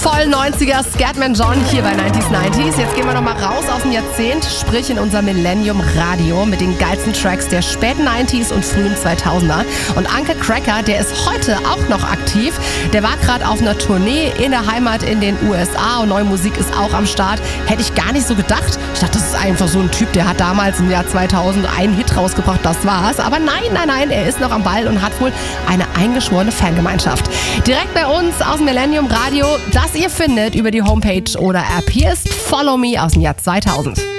Voll 90er Scatman John hier bei 90s. Jetzt gehen wir nochmal raus aus dem Jahrzehnt, sprich in unser Millennium Radio mit den geilsten Tracks der späten 90s und frühen 2000er. Und Uncle Kracker, der ist heute auch noch aktiv. Der war gerade auf einer Tournee in der Heimat in den USA und neue Musik ist auch am Start. Hätte ich gar nicht so gedacht. Ich dachte, das ist einfach so ein Typ, der hat damals im Jahr 2000 einen Hit rausgebracht, das war's. Aber nein, er ist noch am Ball und hat wohl eine eingeschworene Fangemeinschaft. Direkt bei uns aus dem Millennium Radio, das ihr findet über die Homepage oder App. Hier ist Follow Me aus dem Jahr 2000.